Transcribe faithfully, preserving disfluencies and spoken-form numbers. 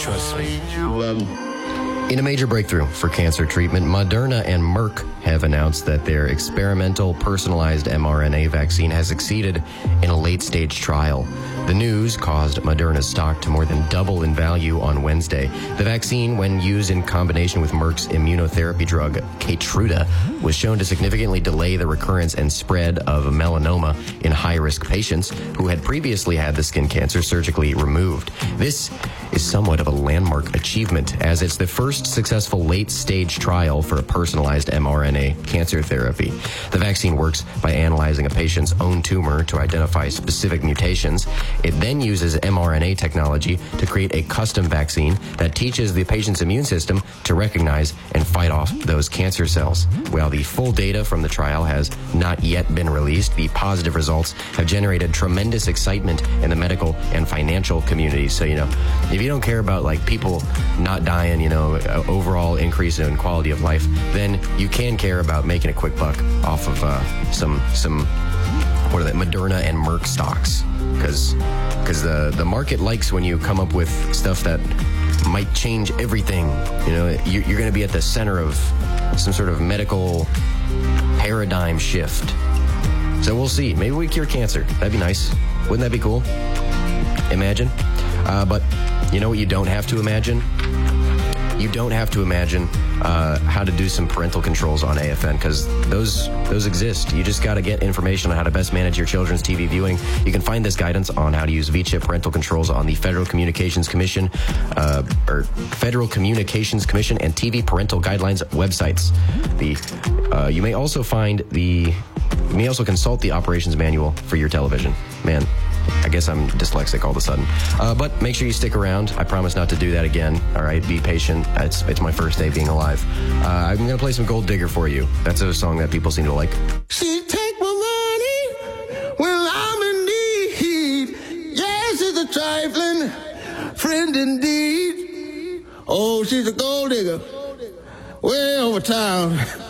Trust me. In a major breakthrough for cancer treatment, Moderna and Merck have announced that their experimental personalized mRNA vaccine has succeeded in a late-stage trial. The news caused Moderna's stock to more than double in value on Wednesday. The vaccine, when used in combination with Merck's immunotherapy drug Keytruda, was shown to significantly delay the recurrence and spread of melanoma in high-risk patients who had previously had the skin cancer surgically removed. This is somewhat of a landmark achievement, as it's the first successful late-stage trial for a personalized mRNA cancer therapy. The vaccine works by analyzing a patient's own tumor to identify specific mutations. It then uses mRNA technology to create a custom vaccine that teaches the patient's immune system to recognize and fight off those cancer cells. While the full data from the trial has not yet been released, the positive results have generated tremendous excitement in the medical and financial communities. So, you know, if you don't care about like people not dying, you know, overall increase in quality of life, then you can care about making a quick buck off of uh, some some what are they, Moderna and Merck stocks, because because the the market likes when you come up with stuff that might change everything. You know, you, you're going to be at the center of some sort of medical paradigm shift. So we'll see. Maybe we cure cancer. That'd be nice. Wouldn't that be cool? Imagine. Uh, but you know what you don't have to imagine? You don't have to imagine uh, how to do some parental controls on A F N, because those those exist. You just got to get information on how to best manage your children's T V viewing. You can find this guidance on how to use V-chip parental controls on the Federal Communications Commission, uh, or Federal Communications Commission and T V parental guidelines websites. The uh, you may also find the you may also consult the operations manual for your television. Man, I guess I'm dyslexic all of a sudden. Uh, but make sure you stick around. I promise not to do that again. All right, be patient. It's, it's my first day being alive. Uh, I'm going to play some Gold Digger for you. That's a song that people seem to like. She take my money when I'm in need. Yes, she's a trifling friend indeed. Oh, she's a gold digger way over town.